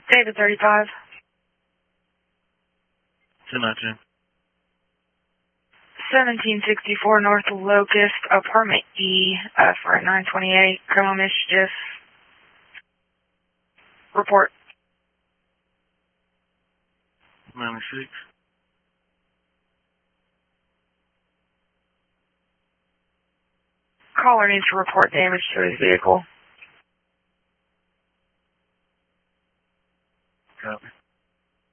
David 35. 1019. 1764 North Locust, apartment E, for 928, criminal mischief. Report. 96. Caller needs to report damage to his vehicle.